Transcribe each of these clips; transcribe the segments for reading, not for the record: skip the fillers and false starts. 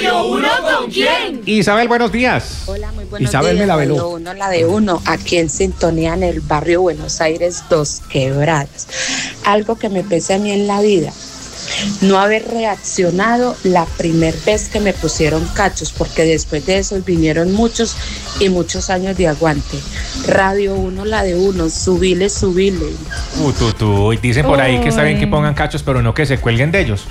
¿Radio 1 con quién? Isabel, buenos días. Hola, muy buenos Isabel días. me la veló. Radio 1, la de 1, aquí en sintonía en el barrio Buenos Aires, Dos Quebradas. Algo que me pesa a mí en la vida, no haber reaccionado la primera vez que me pusieron cachos, porque después de eso vinieron muchos y muchos años de aguante. Radio 1, la de 1, subile. Y dicen por ahí que está bien que pongan cachos, pero no que se cuelguen de ellos.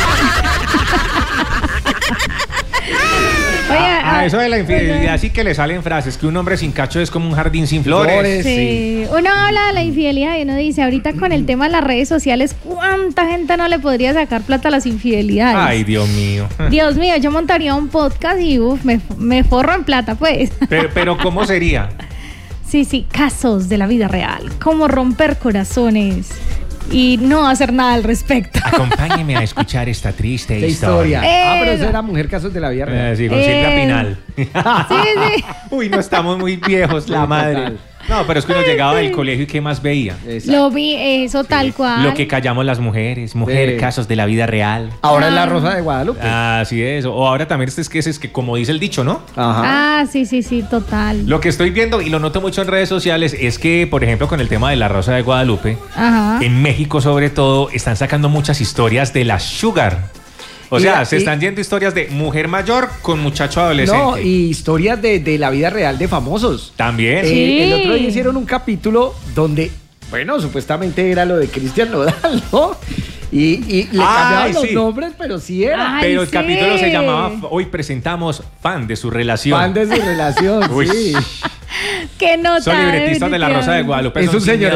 Eso de la infidelidad sí que le salen frases, que un hombre sin cacho es como un jardín sin flores. Sí. Uno habla de la infidelidad y uno dice, ahorita con el tema de las redes sociales, ¿cuánta gente no le podría sacar plata a las infidelidades? Ay, Dios mío. Dios mío, yo montaría un podcast y me forro en plata, pues. Pero ¿cómo sería? Sí, casos de la vida real, cómo romper corazones y no hacer nada al respecto. Acompáñeme a escuchar esta triste historia. Pero eso era Mujer Casos de la Vida Real. Sí, con Silvia Pinal. Sí. Uy, no estamos muy viejos, la madre. Total. No, pero es que uno llegaba del colegio y ¿qué más veía? Lo vi, eso tal cual. Lo que callamos las mujeres, casos de la vida real. Ahora es La Rosa de Guadalupe. Así es. O ahora también es que como dice el dicho, ¿no? Ajá. Sí, total. Lo que estoy viendo y lo noto mucho en redes sociales es que, por ejemplo, con el tema de La Rosa de Guadalupe, en México sobre todo, están sacando muchas historias de la sugar. O sea, se están yendo historias de mujer mayor con muchacho adolescente. No, y historias de la vida real de famosos. También. El otro día hicieron un capítulo donde, bueno, supuestamente era lo de Cristian Nodal, ¿no? Y le cambiaban los nombres, pero sí era. Pero el capítulo se llamaba, hoy presentamos Fan de su relación. Fan de su relación, sí. Qué nota. Son libretistas de La Rosa de Guadalupe. Es un señor.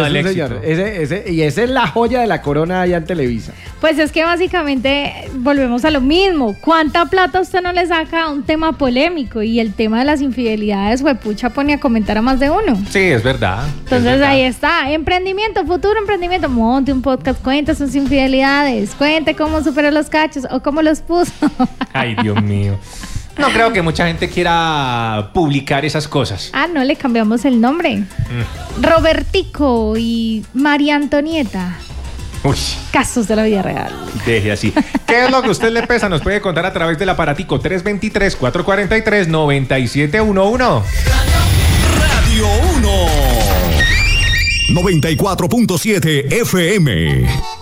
Y esa es la joya de la corona allá en Televisa. Pues es que básicamente volvemos a lo mismo. ¿Cuánta plata usted no le saca a un tema polémico? Y el tema de las infidelidades, huepucha, pone a comentar a más de uno. Sí, es verdad. Entonces ahí está. Emprendimiento, futuro emprendimiento. Monte un podcast, cuente sus infidelidades, cuente cómo superó los cachos o cómo los puso. Ay, Dios mío. No creo que mucha gente quiera publicar esas cosas. No le cambiamos el nombre. Robertico y María Antonieta. Uy. Casos de la vida real. Deje así. ¿Qué es lo que a usted le pesa? Nos puede contar a través del aparatico 323-443-9711. Radio 1 94.7 FM.